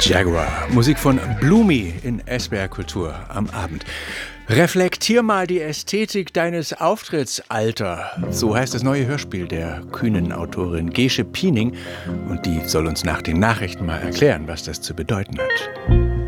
Jaguar, Musik von Blumi in SWR Kultur am Abend. Reflektier mal die Ästhetik deines Auftritts, Alter. So heißt das neue Hörspiel der kühnen Autorin Gesche Piening. Und die soll uns nach den Nachrichten mal erklären, was das zu bedeuten hat.